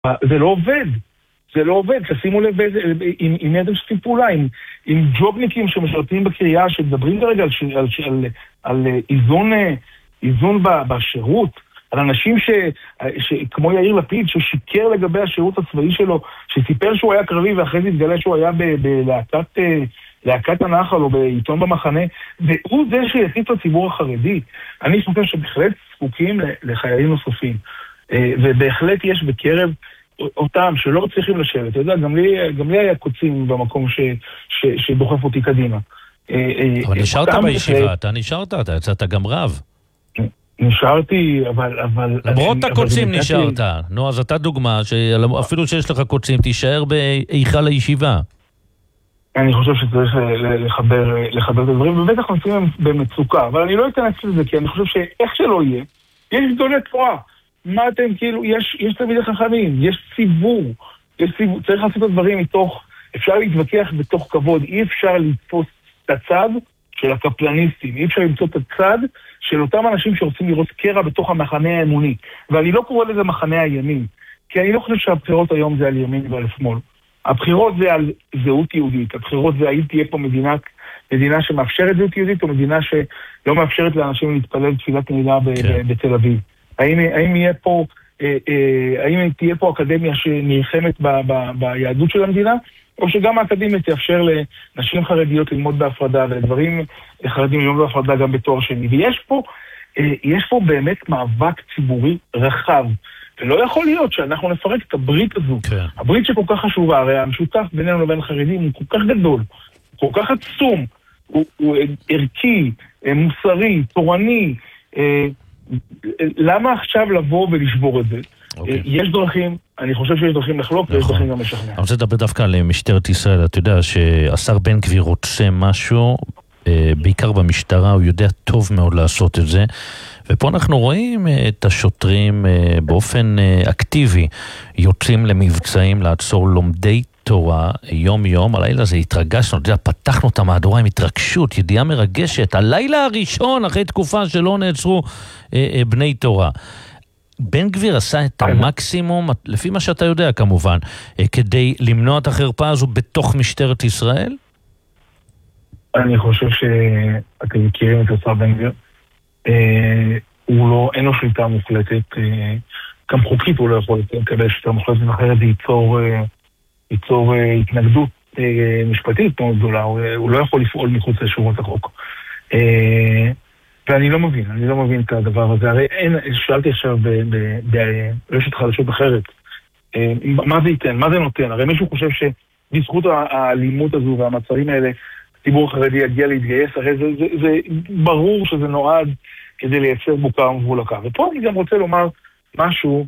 זה לא עובד. זה לא עובד, תשימו לב עם ידע שתים פעולה, עם ג'ובניקים שמשרתים בקריה, שמדברים כרגע על איזון בשירות, על אנשים כמו יאיר לפיד, ששיקר לגבי השירות הצבאי שלו, שסיפר שהוא היה קרבי, ואחרי זה התגלה שהוא היה בלהקת הנחל, או בעיתון במחנה, והוא זה שיחית לציבור החרדי. אני חושב שבהחלט זקוקים לחיילים נוספים, ובהחלט יש בקרב אותם שלא צריכים לשבת. אתה יודע, גם לי היה קוצים במקום שדוחף אותי קדימה. אבל נשארת בישיבה, אתה נשארת, אתה יצאת גם רב. נשארתי, אבל... למרות הקוצים נשארת. נו, אז אתה דוגמה, אפילו שיש לך קוצים, תישאר בהיכל הישיבה. אני חושב שצריך לחבר את הדברים, ובטח נמצאים במצוקה, אבל אני לא אתנס לזה, כי אני חושב שאיך שלא יהיה, יש גדולי תורה. מה אתם, כאילו, יש תלמידי חכמים, יש ציבור, צריך לעשות את הדברים מתוך, אפשר להתווכח בתוך כבוד, אי אפשר לתפוס את הצד של הקפלניסטים, אי אפשר למצוא את הצד של אותם אנשים שרוצים לראות קרע בתוך המחנה האמוני, ואני לא קורא לזה מחנה הימין, כי אני לא חושב שהבחירות היום זה על ימין ועל שמאל, הבחירות זה על זהות יהודית, הבחירות זה האם תהיה פה מדינה שמאפשרת זהות יהודית, או מדינה שלא מאפשרת לאנשים להתפלל תפילת נעילה בתל אביב. האם תהיה פה אקדמיה שנלחמת ביהדות של המדינה, או שגם האקדמיה תאפשר לנשים חרדיות ללמוד בהפרדה, ולדברים חרדים ללמוד בהפרדה גם בתואר שני. ויש פה באמת מאבק ציבורי רחב, ולא יכול להיות שאנחנו נפרק את הברית הזו. כן. הברית שכל כך חשובה, הרי המשותף בינינו לבין חרדים הוא כל כך גדול, כל כך עצום, הוא ערכי, מוסרי, תורני, למה עכשיו לבוא ולשבור את זה? יש דרכים, אני חושב שיש דרכים לחלוק, ויש דרכים גם לשכנע. אני רוצה לדבר דווקא על משטרת ישראל. אתה יודע שהשר בן גביר רוצה משהו, בעיקר במשטרה, הוא יודע טוב מאוד לעשות את זה, ופה אנחנו רואים את השוטרים באופן אקטיבי, יוצאים למבצעים לעצור לומדי תורה יום יום. הלילה הזה התרגשנו, אתה יודע, פתחנו את המהדורה עם התרגשות, ידיעה מרגשת, הלילה הראשון אחרי תקופה שלא נעצרו בני תורה. בן גביר עשה את המקסימום, לפי מה שאתה יודע כמובן, כדי למנוע את החרפה הזו בתוך משטרת ישראל? אני חושב שאתם מכירים את השר בן גביר. אין לו שליטה מוחלטת, גם חוקית הוא לא יכול לקבל שליטה מוחלטת, אחרת זה ייצור התנגדות משפטית מאוד גדולה, הוא לא יכול לפעול מחוץ לשורות החוק. ואני לא מבין את הדבר הזה. הרי שאלתי עכשיו ברשת חדשות אחרת, מה זה ייתן, מה זה נותן? הרי מישהו חושב שבזכות האלימות הזו והמצרים האלה, הציבור החרדי יגיע להתגייס, הרי זה ברור שזה נועד כדי לייצר בוקה ומבולקה. ופה אני גם רוצה לומר משהו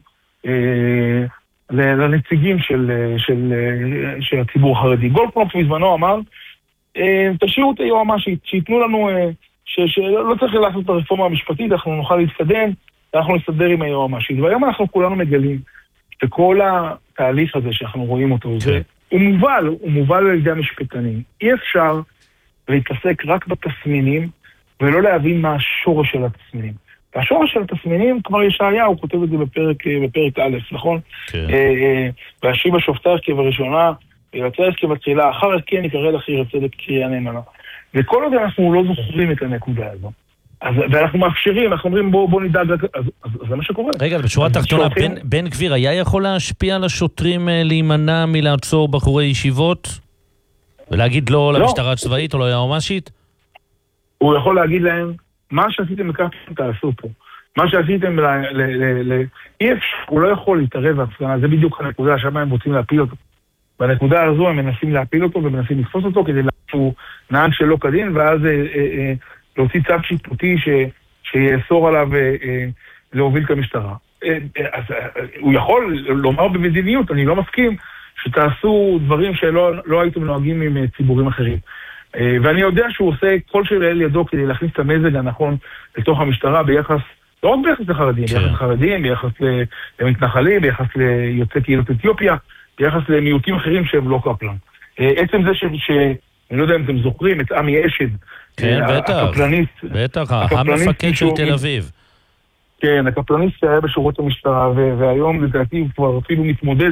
לנציגים של הציבור החרדי. גולדקנופ בזמנו אמר, תשאירו את היועמ"שית, שיתנו לנו, שלא צריך לעשות את הרפורמה המשפטית, אנחנו נוכל להתקדם, אנחנו נסדר עם היועמ"שית. והיום אנחנו כולנו מגלים שכל התהליך הזה שאנחנו רואים אותו, הוא מובל על ידי המשפטנים. אי אפשר להתעסק רק בתסמינים, ולא להבין מה השורש של התסמינים. והשורש של התסמינים, כבר ישעיה, הוא כותב את זה בפרק א', נכון? כן. והשיבה שופטה כבראשונה, ויוצא כבתחילה, אחר כן יקרא לכי רצדק קריאה נאמנה. וכל עוד אנחנו לא זוכרים את הנקודה הזו. ואנחנו מאפשרים, אנחנו אומרים בוא נדאג, אז זה מה שקורה. רגע, בשורה התחתונה, בן גביר היה יכול להשפיע על השוטרים להימנע מלעצור בחורי ישיבות? ולהגיד לא למשטרה הצבאית או לא היועמ"שית? הוא יכול להגיד להם, מה שעשיתם בכך תעשו פה. מה שעשיתם הוא לא יכול להתערב בהפגנה, זה בדיוק הנקודה שמה הם רוצים להפיל אותו. בנקודה הזו הם מנסים להפיל אותו ומנסים לתפוס אותו כדי שהוא נהג שלא כדין, ואז להוציא צו שיפוטי שיאסור עליו להוביל כמשטרה. אז הוא יכול לומר במדיניות, אני לא מסכים שתעשו דברים שלא הייתם נוהגים עם ציבורים אחרים. ואני יודע שהוא עושה כל שלאל ידו כדי להכניס את המזג הנכון לתוך המשטרה ביחס, לא רק ביחס לחרדים, ביחס לחרדים, ביחס למתנחלים, ביחס ליוצאי קהילות אתיופיה, ביחס למיעוטים אחרים שהם לא קפלן. עצם זה אני לא יודע אם אתם זוכרים, את עמי אשד, כן, בטח, המפקד של תל אביב. כן, הקפלניסט היה בשורות המשטרה, והיום לדעתי הוא כבר אפילו מתמודד